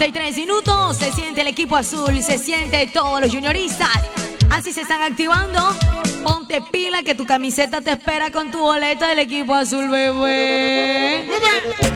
43 minutos. Se siente el equipo azul, se siente todos los junioristas. Así se están activando. Ponte pila que tu camiseta te espera con tu boleta del equipo azul, bebé.